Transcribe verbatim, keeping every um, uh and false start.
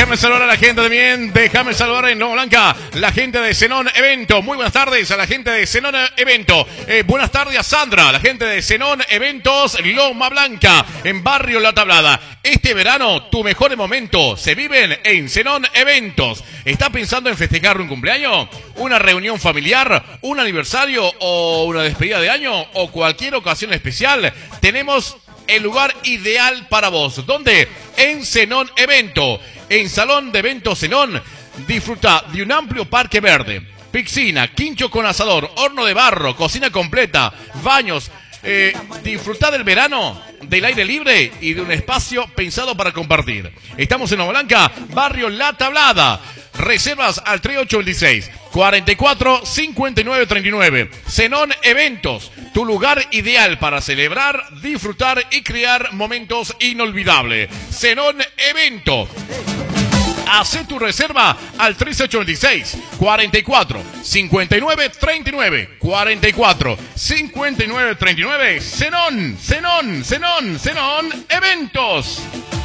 Déjame saludar a la gente también, déjame saludar en Loma Blanca, la gente de Zenón Evento. Muy buenas tardes a la gente de Zenón Evento. Eh, buenas tardes a Sandra, la gente de Zenón Eventos Loma Blanca, en Barrio La Tablada. Este verano, tu mejor momento se viven en Zenón Eventos. ¿Estás pensando en festejar un cumpleaños, una reunión familiar, un aniversario o una despedida de año o cualquier ocasión especial? Tenemos el lugar ideal para vos. ¿Dónde? En Zenón Evento. En Salón de Eventos Zenón. Disfruta de un amplio parque verde, piscina, quincho con asador, horno de barro, cocina completa, baños. Eh, disfrutar del verano, del aire libre y de un espacio pensado para compartir. Estamos en Loma Blanca, Barrio La Tablada. Reservas al tres ocho dos seis, cuatro cuatro, cinco nueve tres nueve. Zenón Eventos, tu lugar ideal para celebrar, disfrutar y crear momentos inolvidables. Zenón Evento. Hacé tu reserva al tres ocho dos seis, cuatro cuatro, cinco nueve tres nueve. cuatro cuatro, cinco nueve tres nueve. Zenón, Zenón, Zenón, Zenón Eventos.